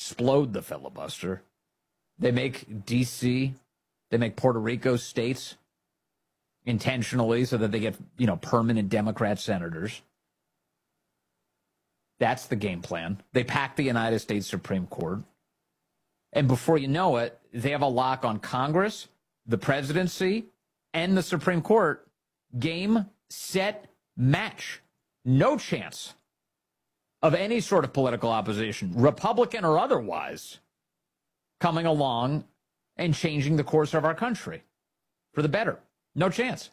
explode the filibuster. They make D.C., they make Puerto Rico states intentionally so that they get, permanent Democrat senators. That's the game plan. They pack the United States Supreme Court. And before you know it, they have a lock on Congress, the presidency, and the Supreme Court. Game, set, match. No chance of any sort of political opposition, Republican or otherwise, coming along and changing the course of our country for the better. No chance.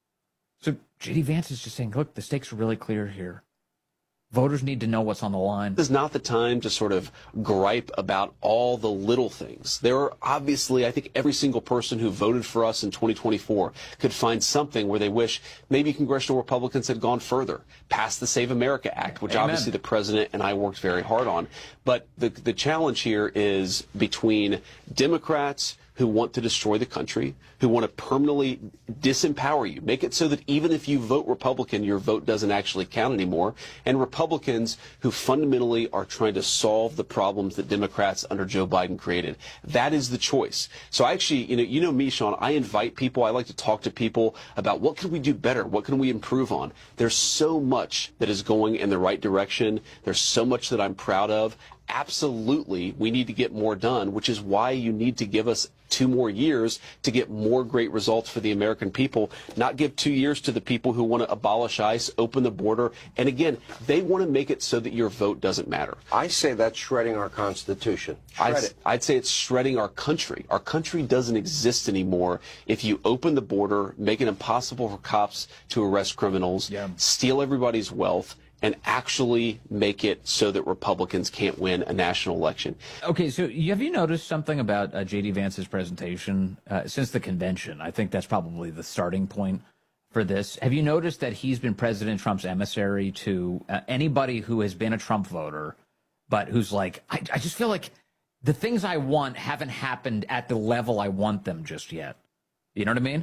So J.D. Vance is just saying, look, the stakes are really clear here. Voters need to know what's on the line. This is not the time to sort of gripe about all the little things. There are obviously, I think every single person who voted for us in 2024 could find something where they wish maybe congressional Republicans had gone further, passed the Save America Act, which obviously the president and I worked very hard on. But the challenge here is between Democrats who want to destroy the country, who want to permanently disempower you, make it so that even if you vote Republican, your vote doesn't actually count anymore, and Republicans who fundamentally are trying to solve the problems that Democrats under Joe Biden created. That is the choice. So I actually, you know me, Sean, I invite people, I like to talk to people about what can we do better, what can we improve on. There's so much that is going in the right direction. There's so much that I'm proud of. Absolutely, we need to get more done, which is why you need to give us 2 more years to get more great results for the American people, not give 2 years to the people who want to abolish ICE, open the border. And again, they want to make it so that your vote doesn't matter. I say that's shredding our Constitution. I'd say it's shredding our country. Our country doesn't exist anymore if you open the border, make it impossible for cops to arrest criminals, steal everybody's wealth, and actually make it so that Republicans can't win a national election. Okay, so have you noticed something about J.D. Vance's presentation since the convention? I think that's probably the starting point for this. Have you noticed that he's been President Trump's emissary to anybody who has been a Trump voter, but who's like, I just feel like the things I want haven't happened at the level I want them just yet. You know what I mean?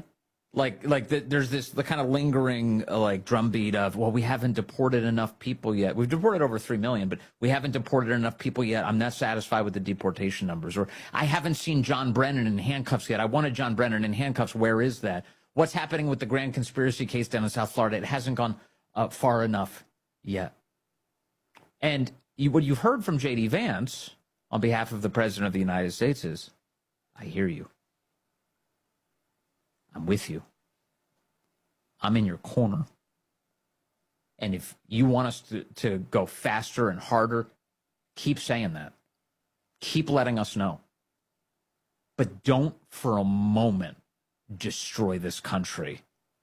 There's the kind of lingering drumbeat of, well, we haven't deported enough people yet. We've deported over 3 million, but we haven't deported enough people yet. I'm not satisfied with the deportation numbers. Or I haven't seen John Brennan in handcuffs yet. I wanted John Brennan in handcuffs. Where is that? What's happening with the grand conspiracy case down in South Florida? It hasn't gone far enough yet. And what you've heard from J.D. Vance on behalf of the President of the United States is, I hear you. I'm with you. I'm in your corner. And if you want us to go faster and harder, keep saying that. Keep letting us know. But don't for a moment destroy this country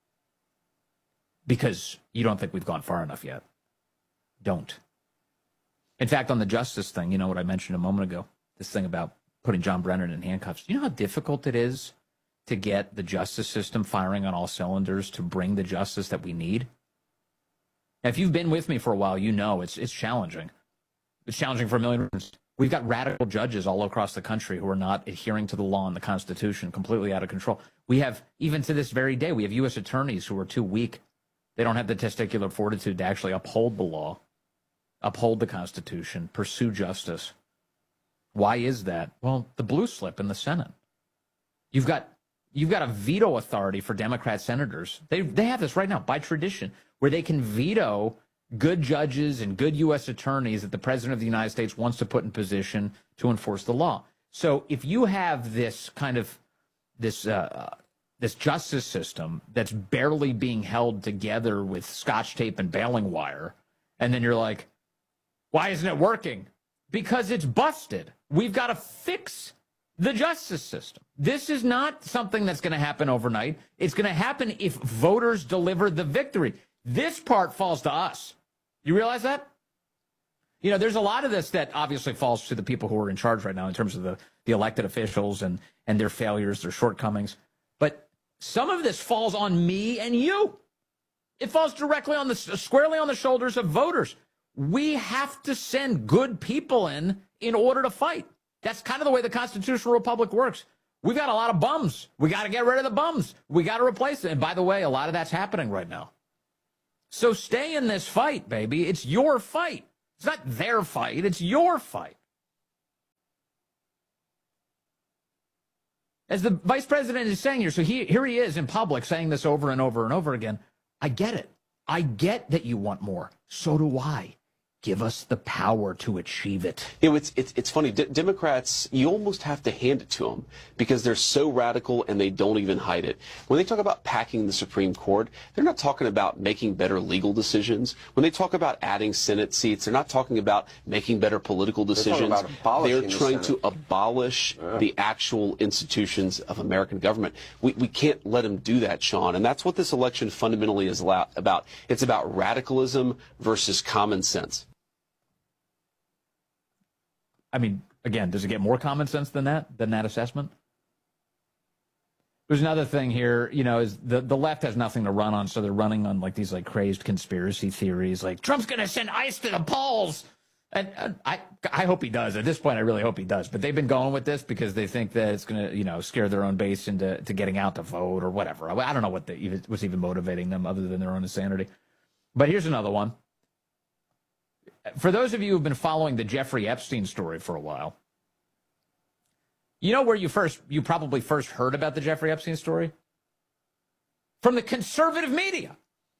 because you don't think we've gone far enough yet. Don't. In fact, on the justice thing, you know what I mentioned a moment ago, this thing about putting John Brennan in handcuffs. You know how difficult it is to get the justice system firing on all cylinders to bring the justice that we need? Now, if you've been with me for a while, you know it's challenging. It's challenging for a million reasons. We've got radical judges all across the country who are not adhering to the law and the Constitution, completely out of control. We have, even to this very day, we have U.S. attorneys who are too weak. They don't have the testicular fortitude to actually uphold the law, uphold the Constitution, pursue justice. Why is that? Well, the blue slip in the Senate. You've got a veto authority for Democrat senators. They have this right now by tradition, where they can veto good judges and good U.S. attorneys that the President of the United States wants to put in position to enforce the law. So if you have this kind of this justice system that's barely being held together with Scotch tape and baling wire, and then you're like, why isn't it working? Because it's busted. We've got to fix the justice system. This is not something that's going to happen overnight. It's going to happen if voters deliver the victory. This part falls to us. You realize that? You know, there's a lot of this that obviously falls to the people who are in charge right now in terms of the elected officials and their failures, their shortcomings. But some of this falls on me and you. It falls directly squarely on the shoulders of voters. We have to send good people in order to fight. That's kind of the way the constitutional republic works. We've got a lot of bums. We got to get rid of the bums. We got to replace them. And by the way, a lot of that's happening right now. So stay in this fight, baby. It's your fight. It's not their fight. It's your fight. As the vice president is saying here, so here he is in public saying this over and over and over again. I get it. I get that you want more. So do I. Give us the power to achieve it. You know, it's funny. Democrats, you almost have to hand it to them because they're so radical and they don't even hide it. When they talk about packing the Supreme Court, they're not talking about making better legal decisions. When they talk about adding Senate seats, they're not talking about making better political decisions. They're trying to abolish the actual institutions of American government. We can't let them do that, Sean. And that's what this election fundamentally is about. It's about radicalism versus common sense. I mean, again, does it get more common sense than that assessment? There's another thing here, you know, is the left has nothing to run on, so they're running on like these like crazed conspiracy theories, like Trump's going to send ICE to the polls. And I hope he does. At this point, I really hope he does. But they've been going with this because they think that it's going to, you know, scare their own base into getting out to vote or whatever. I don't know what's even motivating them other than their own insanity. But here's another one. For those of you who've been following the Jeffrey Epstein story for a while, you know where you probably first heard about the Jeffrey Epstein story? From the conservative media.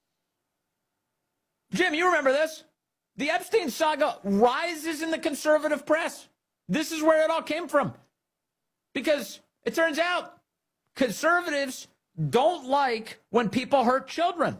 Jim, you remember this? The Epstein saga rises in the conservative press. This is where it all came from. Because it turns out conservatives don't like when people hurt children.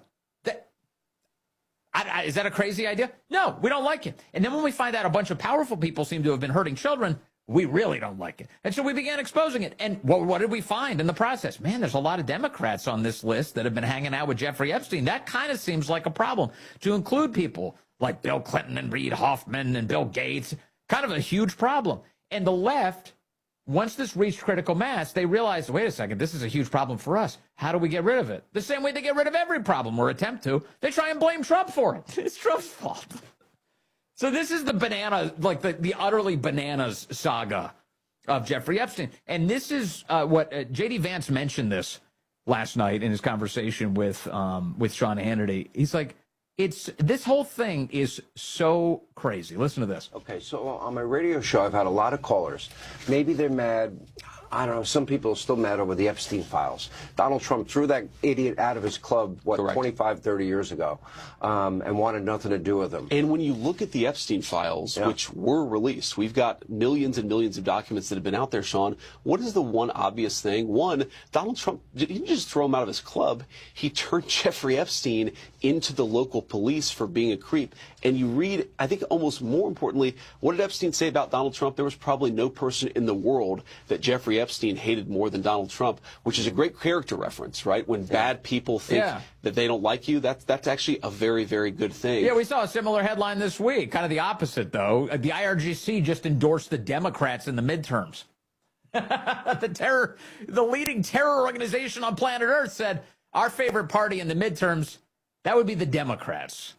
Is that a crazy idea? No, we don't like it. And then when we find out a bunch of powerful people seem to have been hurting children, we really don't like it. And so we began exposing it. And what did we find in the process? Man, there's a lot of Democrats on this list that have been hanging out with Jeffrey Epstein. That kind of seems like a problem. To include people like Bill Clinton and Reid Hoffman and Bill Gates, kind of a huge problem. And the left, once this reached critical mass, they realized, wait a second, this is a huge problem for us. How do we get rid of it? The same way they get rid of every problem or attempt to. They try and blame Trump for it. It's Trump's fault. So this is the banana, like the utterly bananas saga of Jeffrey Epstein. And this is what J.D. Vance mentioned this last night in his conversation with Sean Hannity. He's like, this whole thing is so crazy. Listen to this. Okay, so on my radio show, I've had a lot of callers. Maybe they're mad. I don't know. Some people are still mad over the Epstein files. Donald Trump threw that idiot out of his club, Correct. 25, 30 years ago, and wanted nothing to do with him. And when you look at the Epstein files, which were released, we've got millions and millions of documents that have been out there, Sean. What is the one obvious thing? One, Donald Trump, he didn't just throw him out of his club. He turned Jeffrey Epstein into the local police for being a creep. And you read, I think almost more importantly, what did Epstein say about Donald Trump? There was probably no person in the world that Jeffrey Epstein hated more than Donald Trump, which is a great character reference, right? When bad people think that they don't like you, that's actually a very, very good thing. Yeah, we saw a similar headline this week. Kind of the opposite, though. The IRGC just endorsed the Democrats in the midterms. The leading terror organization on planet Earth said, our favorite party in the midterms, that would be the Democrats.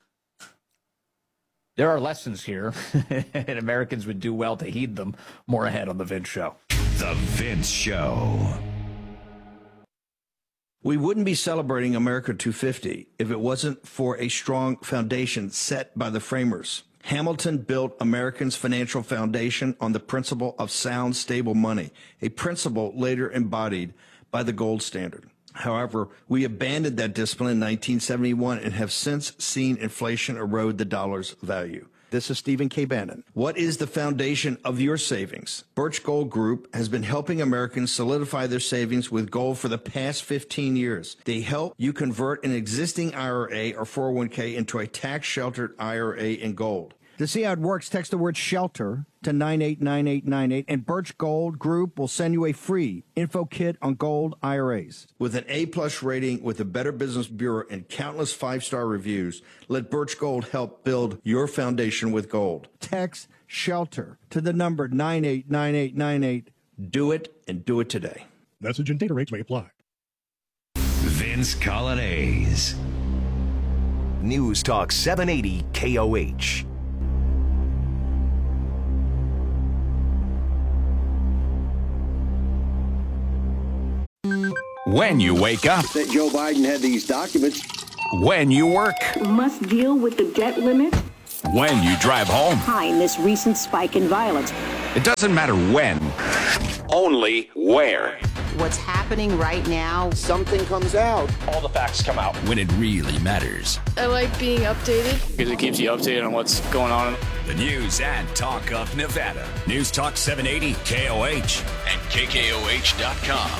There are lessons here, and Americans would do well to heed them. More ahead on The Vince Show. The Vince Show. We wouldn't be celebrating America 250 if it wasn't for a strong foundation set by the framers. Hamilton built Americans' financial foundation on the principle of sound, stable money, a principle later embodied by the gold standard. However, we abandoned that discipline in 1971 and have since seen inflation erode the dollar's value. This is Stephen K. Bannon. What is the foundation of your savings? Birch Gold Group has been helping Americans solidify their savings with gold for the past 15 years. They help you convert an existing IRA or 401k into a tax-sheltered IRA in gold. To see how it works, text the word SHELTER to 989898, and Birch Gold Group will send you a free info kit on gold IRAs. With an A-plus rating with the Better Business Bureau and countless 5-star reviews, let Birch Gold help build your foundation with gold. Text SHELTER to the number 989898. Do it, and do it today. Message and data rates may apply. Vince Coglianese. News Talk 780 KOH. When you wake up. That Joe Biden had these documents. When you work. Must deal with the debt limit. When you drive home. Behind this recent spike in violence. It doesn't matter when, only where. What's happening right now? Something comes out. All the facts come out. When it really matters. I like being updated because it keeps you updated on what's going on. The news and talk of Nevada. News Talk 780 KOH and KKOH.com.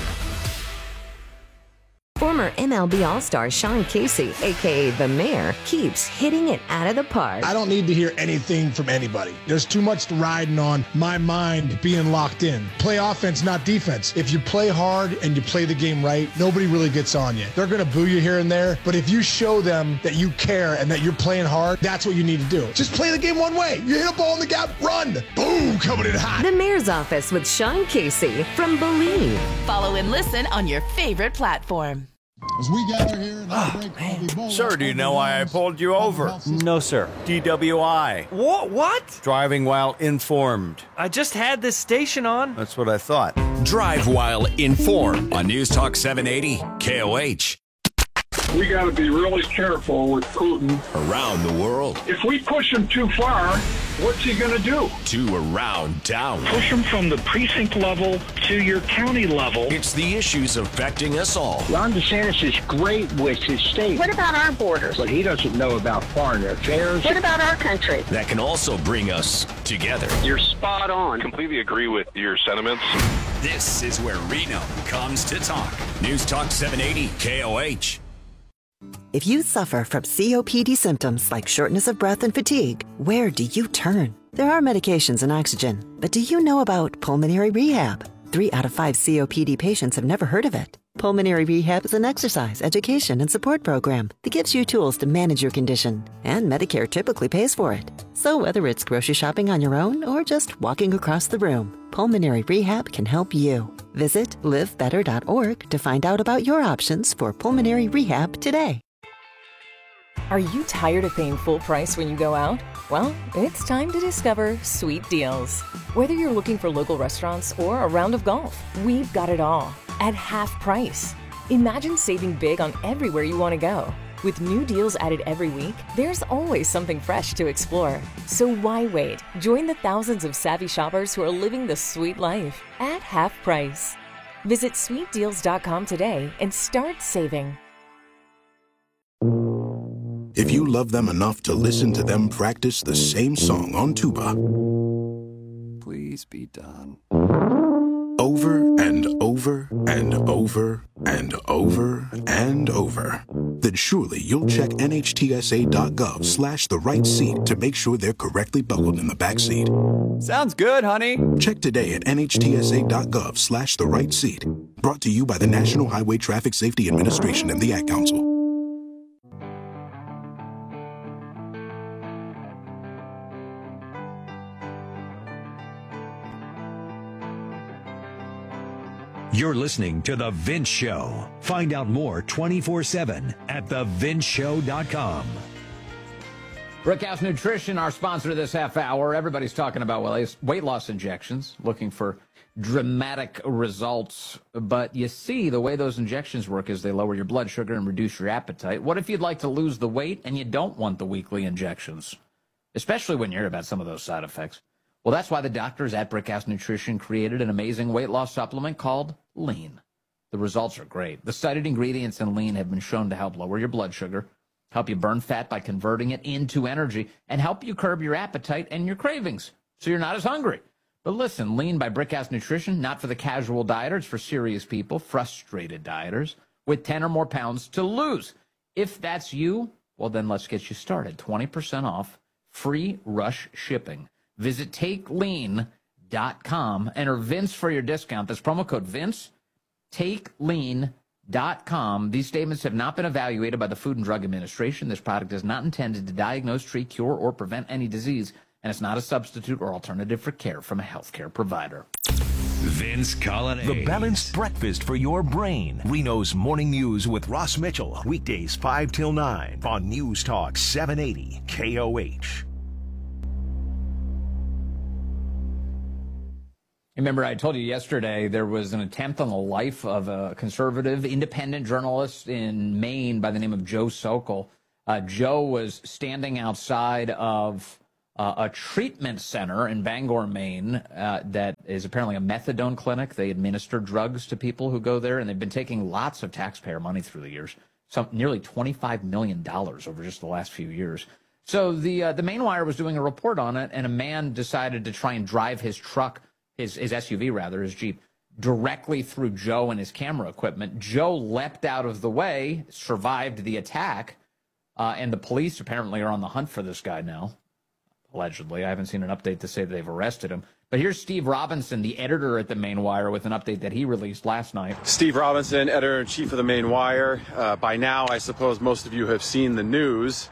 Former MLB All-Star Sean Casey, a.k.a. The Mayor, keeps hitting it out of the park. I don't need to hear anything from anybody. There's too much riding on my mind being locked in. Play offense, not defense. If you play hard and you play the game right, nobody really gets on you. They're going to boo you here and there, but if you show them that you care and that you're playing hard, that's what you need to do. Just play the game one way. You hit a ball in the gap, run. Boom, coming in hot. The Mayor's Office with Sean Casey from Believe. Follow and listen on your favorite platform. As we gather here in break, Sir, do you know why I pulled you over? No, sir. DWI. What? Driving while informed. I just had this station on. That's what I thought. Drive while informed on News Talk 780 KOH. We got to be really careful with Putin. Around the world. If we push him too far, what's he going to do? To around town. Push him from the precinct level to your county level. It's the issues affecting us all. Ron DeSantis is great with his state. What about our borders? But he doesn't know about foreign affairs. What about our country? That can also bring us together. You're spot on. Completely agree with your sentiments. This is where Reno comes to talk. News Talk 780 KOH. If you suffer from COPD symptoms like shortness of breath and fatigue, where do you turn? There are medications and oxygen, but do you know about pulmonary rehab? 3 out of 5 COPD patients have never heard of it. Pulmonary rehab is an exercise, education, and support program that gives you tools to manage your condition, and Medicare typically pays for it. So whether it's grocery shopping on your own or just walking across the room, pulmonary rehab can help you. Visit livebetter.org to find out about your options for pulmonary rehab today. Are you tired of paying full price when you go out? Well, it's time to discover Sweet Deals. Whether you're looking for local restaurants or a round of golf, we've got it all at half price. Imagine saving big on everywhere you want to go. With new deals added every week, there's always something fresh to explore. So why wait? Join the thousands of savvy shoppers who are living the sweet life at half price. Visit sweetdeals.com today and start saving. If you love them enough to listen to them practice the same song on tuba, please be done. Over and over and over and over and over, then surely you'll check NHTSA.gov/the right seat to make sure they're correctly buckled in the back seat. Sounds good, honey. Check today at NHTSA.gov/the right seat. Brought to you by the National Highway Traffic Safety Administration and the Ad Council. You're listening to The Vince Show. Find out more 24/7 at thevinceshow.com. Brickhouse Nutrition, our sponsor this half hour. Everybody's talking about weight loss injections, looking for dramatic results. But you see, the way those injections work is they lower your blood sugar and reduce your appetite. What if you'd like to lose the weight and you don't want the weekly injections? Especially when you hear about some of those side effects. Well, that's why the doctors at Brickhouse Nutrition created an amazing weight loss supplement called Lean. The results are great. The cited ingredients in Lean have been shown to help lower your blood sugar, help you burn fat by converting it into energy, and help you curb your appetite and your cravings so you're not as hungry. But listen, Lean by Brickhouse Nutrition, not for the casual dieter. It's for serious people, frustrated dieters, with 10 or more pounds to lose. If that's you, well, then let's get you started. 20% off, free rush shipping. Visit TakeLean.com. Enter Vince for your discount. That's promo code Vince. TakeLean.com. These statements have not been evaluated by the Food and Drug Administration. This product is not intended to diagnose, treat, cure, or prevent any disease, and it's not a substitute or alternative for care from a healthcare provider. Vince Colonnade. The balanced breakfast for your brain. Reno's Morning News with Ross Mitchell. Weekdays 5 till 9 on News Talk 780 KOH. Remember, I told you yesterday there was an attempt on the life of a conservative, independent journalist in Maine by the name of Joe Sokol. Joe was standing outside of a treatment center in Bangor, Maine, that is apparently a methadone clinic. They administer drugs to people who go there, and they've been taking lots of taxpayer money through the years, nearly $25 million over just the last few years. So the Maine Wire was doing a report on it, and a man decided to try and drive his truck, his SUV rather, his Jeep, directly through Joe and his camera equipment. Joe leapt out of the way, survived the attack, and the police apparently are on the hunt for this guy now. Allegedly. I haven't seen an update to say they've arrested him. But here's Steve Robinson, the editor at the Maine Wire, with an update that he released last night. Steve Robinson, editor-in-chief of the Maine Wire. By now, I suppose most of you have seen the news.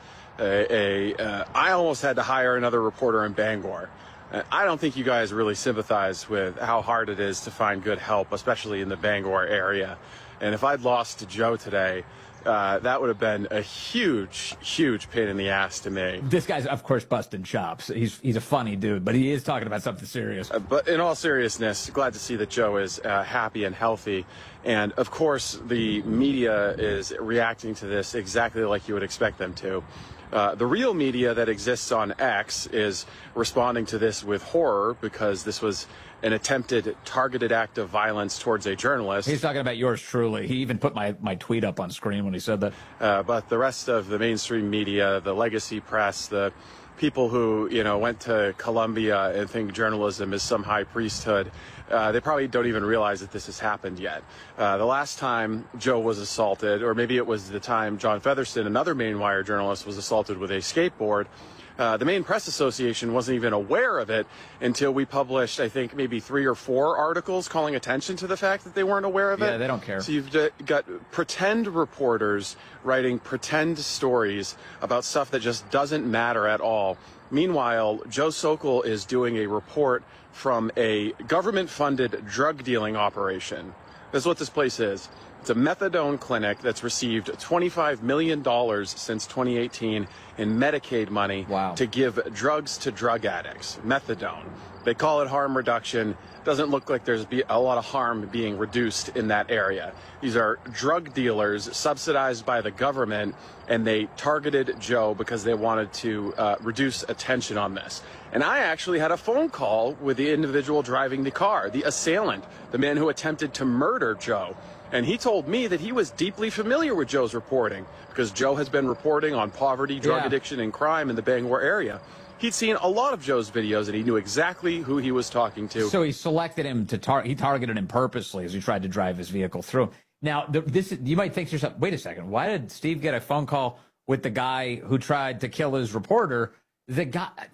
I almost had to hire another reporter in Bangor. I don't think you guys really sympathize with how hard it is to find good help, especially in the Bangor area. And if I'd lost to Joe today, that would have been a huge, huge pain in the ass to me. This guy's, of course, busting chops. He's a funny dude, but he is talking about something serious. But in all seriousness, glad to see that Joe is happy and healthy. And, of course, the media is reacting to this exactly like you would expect them to. The real media that exists on X is responding to this with horror because this was an attempted targeted act of violence towards a journalist. He's talking about yours truly. He even put my tweet up on screen when he said that. But the rest of the mainstream media, the legacy press, the people who, went to Columbia and think journalism is some high priesthood, they probably don't even realize that this has happened yet. The last time Joe was assaulted, or maybe it was the time John Featherston, another Maine Wire journalist, was assaulted with a skateboard, the Maine Press Association wasn't even aware of it until we published, I think, maybe 3 or 4 articles calling attention to the fact that they weren't aware of it. Yeah, they don't care. So you've got pretend reporters writing pretend stories about stuff that just doesn't matter at all. Meanwhile, Joe Sokol is doing a report from a government-funded drug dealing operation. This is what this place is. It's a methadone clinic that's received $25 million since 2018 in Medicaid money to give drugs to drug addicts, methadone. They call it harm reduction. Doesn't look like there's a lot of harm being reduced in that area. These are drug dealers subsidized by the government, and they targeted Joe because they wanted to reduce attention on this. And I actually had a phone call with the individual driving the car, the assailant, the man who attempted to murder Joe. And he told me that he was deeply familiar with Joe's reporting because Joe has been reporting on poverty, drug addiction, and crime in the Bangor area. He'd seen a lot of Joe's videos, and he knew exactly who he was talking to. So he selected him he targeted him purposely as he tried to drive his vehicle through. Now, you might think to yourself, wait a second, why did Steve get a phone call with the guy who tried to kill his reporter? The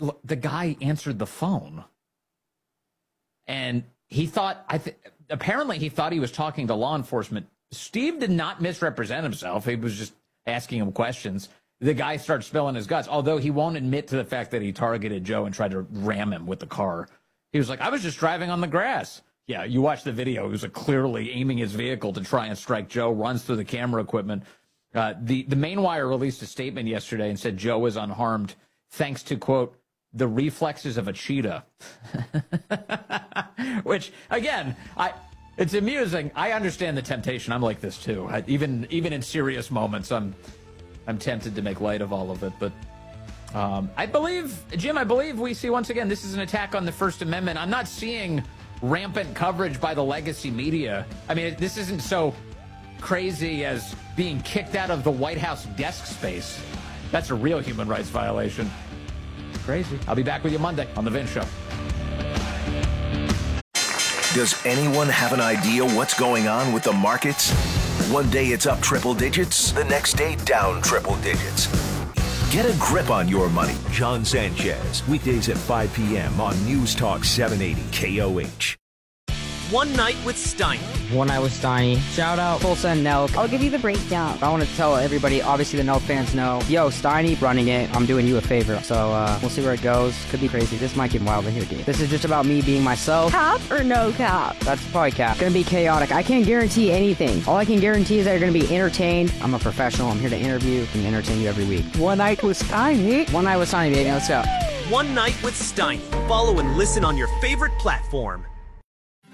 guy answered the phone, and he thought, apparently he thought he was talking to law enforcement. Steve did not misrepresent himself. He was just asking him questions. The guy starts spilling his guts, although he won't admit to the fact that he targeted Joe and tried to ram him with the car. He was like, I was just driving on the grass. Yeah, you watch the video. He was clearly aiming his vehicle to try and strike Joe, runs through the camera equipment. The Maine Wire released a statement yesterday and said Joe is unharmed thanks to, quote, the reflexes of a cheetah. Which, again, it's amusing. I understand the temptation. I'm like this, too. Even in serious moments, I'm tempted to make light of all of it. But I believe we see once again this is an attack on the First Amendment. I'm not seeing rampant coverage by the legacy media. I mean, this isn't so crazy as being kicked out of the White House desk space. That's a real human rights violation. Crazy. I'll be back with you Monday on The Vince Show. Does anyone have an idea what's going on with the markets? One day it's up triple digits, the next day down triple digits. Get a grip on your money. John Sanchez, weekdays at 5 p.m. on News Talk 780 KOH. One Night with Steiny. One Night with Steiny. Shout out Tulsa and Nelk. I'll give you the breakdown. I want to tell everybody, obviously the Nelk fans know, yo, Steiny running it. I'm doing you a favor. So we'll see where it goes. Could be crazy. This might get wild in here, dude. This is just about me being myself. Cap or no cap? That's probably cap. It's going to be chaotic. I can't guarantee anything. All I can guarantee is that you're going to be entertained. I'm a professional. I'm here to interview and entertain you every week. One Night with Steiny. One Night with Steiny, baby. Let's go. One Night with Steiny. Follow and listen on your favorite platform.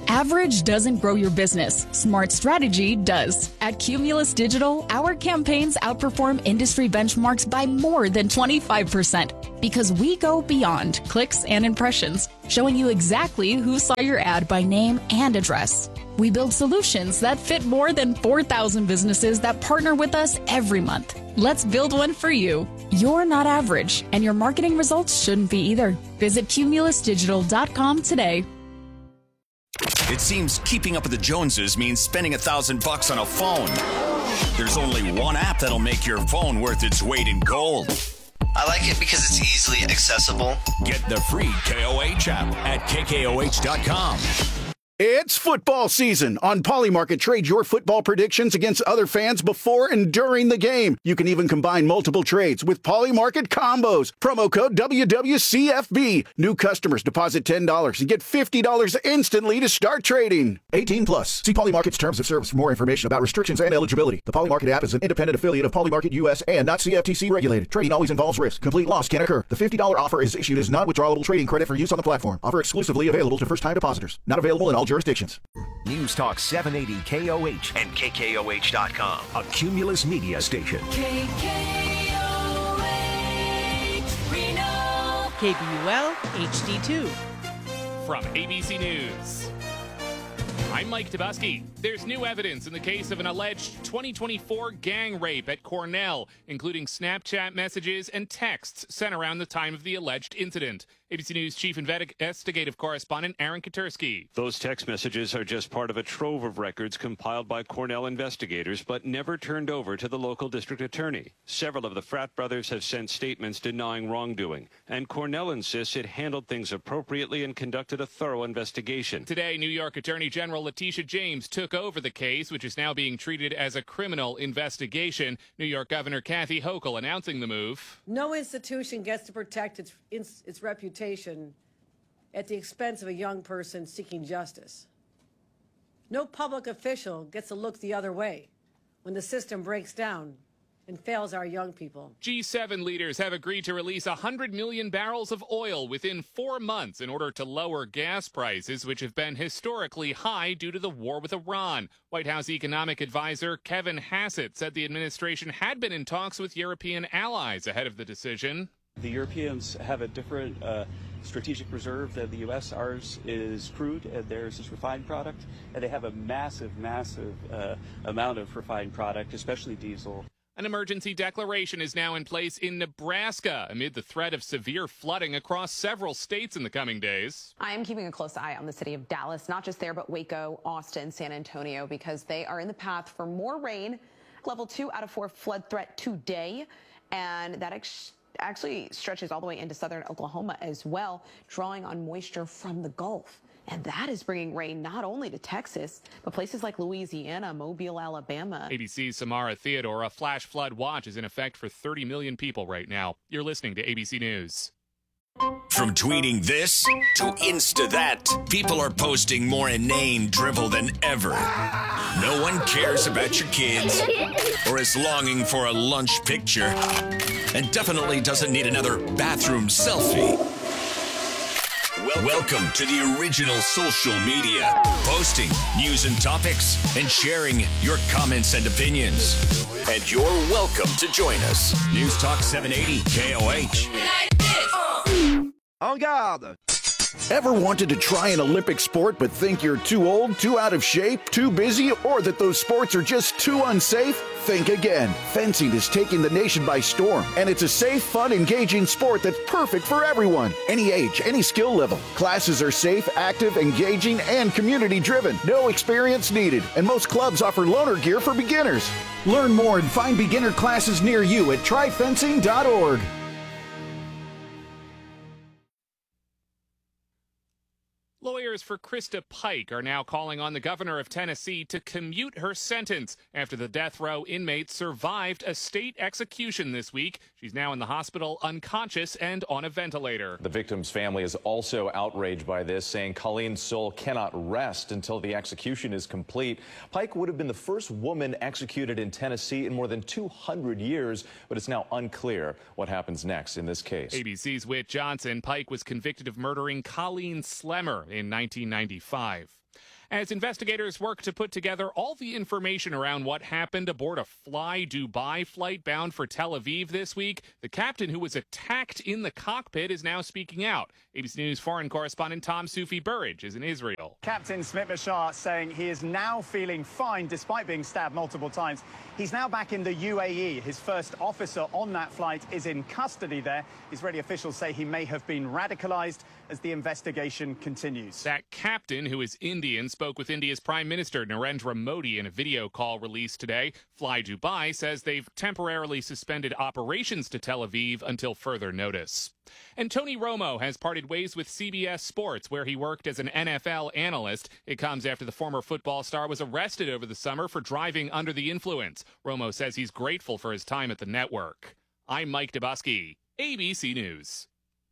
Average doesn't grow your business. Smart strategy does. At Cumulus Digital, our campaigns outperform industry benchmarks by more than 25% because we go beyond clicks and impressions, showing you exactly who saw your ad by name and address. We build solutions that fit more than 4,000 businesses that partner with us every month. Let's build one for you. You're not average, and your marketing results shouldn't be either. Visit cumulusdigital.com today. It seems keeping up with the Joneses means spending $1,000 on a phone. There's only one app that'll make your phone worth its weight in gold. I like it because it's easily accessible. Get the free KOH app at KKOH.com. It's football season. On Polymarket, trade your football predictions against other fans before and during the game. You can even combine multiple trades with Polymarket combos. Promo code WWCFB. New customers deposit $10 and get $50 instantly to start trading. 18 plus. See Polymarket's terms of service for more information about restrictions and eligibility. The Polymarket app is an independent affiliate of Polymarket US and not CFTC regulated. Trading always involves risk. Complete loss can occur. The $50 offer is issued as non-withdrawable trading credit for use on the platform. Offer exclusively available to first-time depositors. Not available in all jurisdictions. News Talk 780 KOH and KKOH.com. A Cumulus media station. KBUL HD2. From ABC News, I'm Mike Tabusky. There's new evidence in the case of an alleged 2024 gang rape at Cornell, including Snapchat messages and texts sent around the time of the alleged incident. ABC News Chief Investigative Correspondent Aaron Katursky. Those text messages are just part of a trove of records compiled by Cornell investigators, but never turned over to the local district attorney. Several of the frat brothers have sent statements denying wrongdoing, and Cornell insists it handled things appropriately and conducted a thorough investigation. Today, New York Attorney General Letitia James took over the case, which is now being treated as a criminal investigation. New York Governor Kathy Hochul announcing the move. No institution gets to protect its reputation at the expense of a young person seeking justice. No public official gets to look the other way when the system breaks down and fails our young people. G7 leaders have agreed to release 100 million barrels of oil within 4 months in order to lower gas prices, which have been historically high due to the war with Iran. White House economic advisor Kevin Hassett said the administration had been in talks with European allies ahead of the decision. The Europeans have a different strategic reserve than the U.S. Ours is crude, and theirs is refined product. And they have a massive amount of refined product, especially diesel. An emergency declaration is now in place in Nebraska amid the threat of severe flooding across several states in the coming days. I am keeping a close eye on the city of Dallas, not just there, but Waco, Austin, San Antonio, because they are in the path for more rain. Level 2 out of 4 flood threat today, and that actually stretches all the way into southern Oklahoma as well, drawing on moisture from the Gulf. And that is bringing rain not only to Texas, but places like Louisiana, Mobile, Alabama. ABC's Samara Theodore, a flash flood watch is in effect for 30 million people right now. You're listening to ABC News. From tweeting this to Insta that, people are posting more inane drivel than ever. No one cares about your kids or is longing for a lunch picture and definitely doesn't need another bathroom selfie. Welcome to the original social media, posting news and topics and sharing your comments and opinions. And you're welcome to join us. News Talk 780 KOH. En garde! Ever wanted to try an Olympic sport but think you're too old, too out of shape, too busy, or that those sports are just too unsafe? Think again. Fencing is taking the nation by storm, and it's a safe, fun, engaging sport that's perfect for everyone. Any age, any skill level. Classes are safe, active, engaging, and community-driven. No experience needed, and most clubs offer loaner gear for beginners. Learn more and find beginner classes near you at tryfencing.org. Lawyers for Krista Pike are now calling on the governor of Tennessee to commute her sentence after the death row inmate survived a state execution this week. She's now in the hospital unconscious and on a ventilator. The victim's family is also outraged by this, saying Colleen's soul cannot rest until the execution is complete. Pike would have been the first woman executed in Tennessee in more than 200 years, but it's now unclear what happens next in this case. ABC's Whit Johnson. Pike was convicted of murdering Colleen Slemmer in 1995. As investigators work to put together all the information around what happened aboard a Fly Dubai flight bound for Tel Aviv this week, the captain who was attacked in the cockpit is now speaking out. ABC News foreign correspondent Tom Sufi Burridge is in Israel. Captain Smit Bashar saying he is now feeling fine despite being stabbed multiple times. He's now back in the UAE. His first officer on that flight is in custody there. Israeli officials say he may have been radicalized as the investigation continues. That captain, who is Indian, spoke with India's Prime Minister Narendra Modi in a video call released today. Fly Dubai says they've temporarily suspended operations to Tel Aviv until further notice. And Tony Romo has parted ways with CBS Sports, where he worked as an NFL analyst. It comes after the former football star was arrested over the summer for driving under the influence. Romo says he's grateful for his time at the network. I'm Mike Dubusky, ABC News.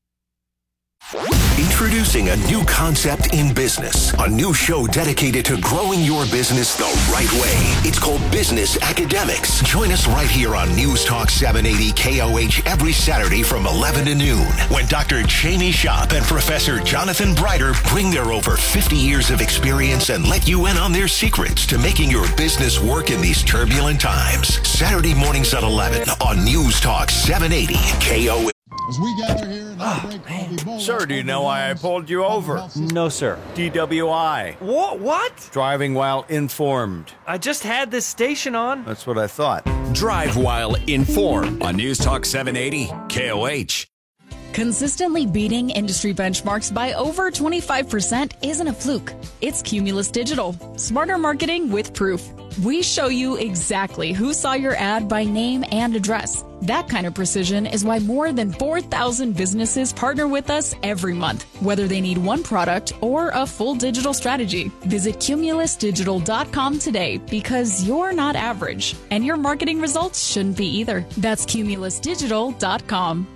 Introducing a new concept in business, a new show dedicated to growing your business the right way. It's called Business Academics. Join us right here on News Talk 780 KOH every Saturday from 11 to noon when Dr. Jamie Shop and Professor Jonathan Brighter bring their over 50 years of experience and let you in on their secrets to making your business work in these turbulent times. Saturday mornings at 11 on News Talk 780 KOH. As we gather here in break, Sir, do you know why I pulled you over? No, sir. DWI. What? Driving while informed. I just had this station on. That's what I thought. Drive while informed on News Talk 780 KOH. Consistently beating industry benchmarks by over 25% isn't a fluke. It's Cumulus Digital. Smarter marketing with proof. We show you exactly who saw your ad by name and address. That kind of precision is why more than 4,000 businesses partner with us every month, whether they need one product or a full digital strategy. Visit cumulusdigital.com today because you're not average, and your marketing results shouldn't be either. That's cumulusdigital.com.